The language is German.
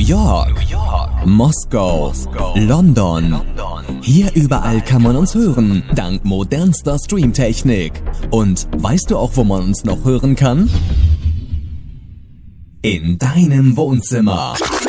York, Moskau, London. Hier überall kann man uns hören, dank modernster Streamtechnik. Und weißt du auch, wo man uns noch hören kann? In deinem Wohnzimmer.